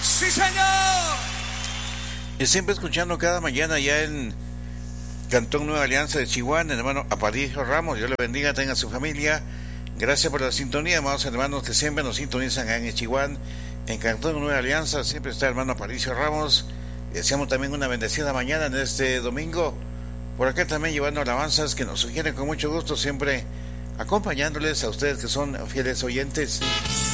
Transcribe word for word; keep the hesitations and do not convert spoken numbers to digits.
Sí, señor. Y siempre escuchando cada mañana ya en Cantón Nueva Alianza de Chihuahua, el hermano Aparicio Ramos. Dios le bendiga, tenga su familia. Gracias por la sintonía, amados hermanos que siempre nos sintonizan en Chihuahua, en Cantón Nueva Alianza. Siempre está el hermano Aparicio Ramos. Deseamos también una bendecida mañana en este domingo. Por acá también llevando alabanzas que nos sugieren con mucho gusto, siempre acompañándoles a ustedes que son fieles oyentes.